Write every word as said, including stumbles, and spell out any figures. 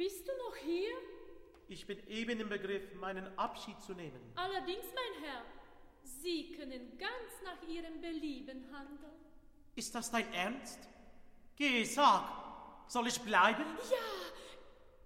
bist du noch hier? Ich bin eben im Begriff, meinen Abschied zu nehmen. Allerdings, mein Herr, Sie können ganz nach Ihrem Belieben handeln. Ist das dein Ernst? Geh, sag, soll ich bleiben? Ja,